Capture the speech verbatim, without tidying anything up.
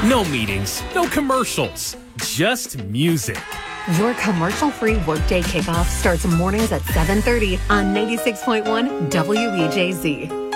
No meetings, no commercials, just music. Your commercial-free workday kickoff starts mornings at seven thirty on ninety-six point one W E J Z.